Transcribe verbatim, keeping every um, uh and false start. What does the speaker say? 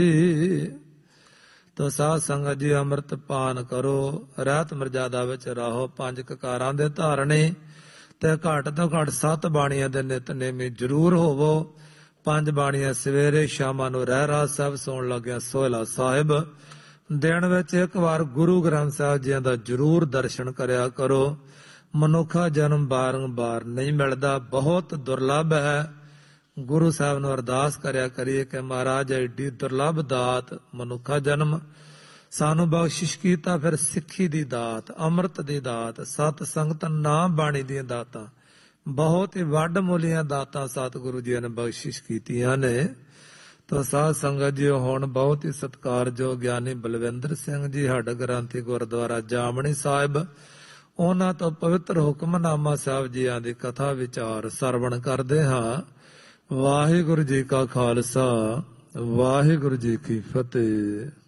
ਤੋ ਸਾਧ ਸੰਗਤ ਜੀ ਅੰਮ੍ਰਿਤ ਪਾਨ ਕਰੋ, ਰਹਿਤ ਮਰਜ਼ਾਦਾ ਵਿੱਚ ਰਹੋ, ਪੰਜ ਕਕਾਰਾਂ ਦੇ ਧਾਰਣੇ ਤੇ ਘੱਟ ਤੋਂ ਘੱਟ ਸੱਤ ਬਾਣੀਆਂ ਦੇ ਨਿਤਨੇਮੀ ਜ਼ਰੂਰ ਹੋਵੋ। ਪੰਜ ਬਾਣੀਆਂ ਸਵੇਰੇ ਸ਼ਾਮਾਂ ਨੂੰ ਰਹਿਰਾਸ ਸਾਹਿਬ ਸੌਣ ਲੱਗਿਆ ਸੋਹਿਲਾ ਸਾਹਿਬ। ਦਿਨ ਵਿੱਚ ਇੱਕ ਵਾਰ ਗੁਰੂ ਗ੍ਰੰਥ ਸਾਹਿਬ ਜੀ ਦਾ ਜ਼ਰੂਰ ਦਰਸ਼ਨ ਕਰਿਆ ਕਰੋ। ਮਨੁੱਖਾ ਜਨਮ ਬਾਰੰਬਾਰ ਨਹੀਂ ਮਿਲਦਾ, ਬਹੁਤ ਦੁਰਲੱਭ ਹੈ। ਗੁਰੂ ਸਾਹਿਬ ਨੂੰ ਅਰਦਾਸ ਕਰਿਆ ਕਰੀਏ ਕਿ ਮਹਾਰਾਜ ਐਡੀ ਦੁਰਲੱਭ ਦਾਤ ਮਨੁੱਖਾ ਜਨਮ ਸਾਨੂੰ ਬਖਸ਼ਿਸ਼ ਕੀਤਾ, ਫਿਰ ਸਿੱਖੀ ਦੀ ਦਾਤ, ਅੰਮ੍ਰਿਤ ਦੀ ਦਾਤ, ਸਤ ਸੰਗਤ ਨਾਮ ਬਾਣੀ ਦੀਆਂ ਦਾਤਾਂ, ਬਹੁਤ ਹੀ ਵੱਡ ਮੁੱਲੀਆਂ ਦਾਤਾਂ ਸਤਿਗੁਰੂ ਜੀ ਨੇ ਬਖਸ਼ਿਸ਼ ਕੀਤੀਆਂ ਨੇ। ਤਾਂ ਸਾਧ ਸੰਗਤ ਜੀ ਹੁਣ ਬਹੁਤ ਹੀ ਸਤਿਕਾਰਯੋਗ ਗਿਆਨੀ ਬਲਵਿੰਦਰ ਸਿੰਘ ਜੀ ਹੱਡ ਗ੍ਰੰਥੀ ਗੁਰਦੁਆਰਾ ਜਾਮਣੀ ਸਾਹਿਬ, ਉਹਨਾਂ ਤੋਂ ਪਵਿੱਤਰ ਹੁਕਮਨਾਮਾ ਸਾਹਿਬ ਜੀਆਂ ਦੀ ਕਥਾ ਵਿਚਾਰ ਸਰਵਣ ਕਰਦੇ ਹਾਂ। ਵਾਹਿਗੁਰੂ ਜੀ ਕਾ ਖਾਲਸਾ, ਵਾਹਿਗੁਰੂ ਜੀ ਕੀ ਫਤਿਹ।